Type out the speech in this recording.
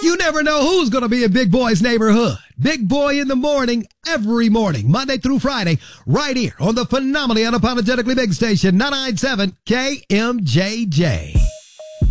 You never know who's going to be in Big Boy's neighborhood. Big Boy in the morning, every morning, Monday through Friday, right here on the phenomenally unapologetically big station, 997 KMJJ.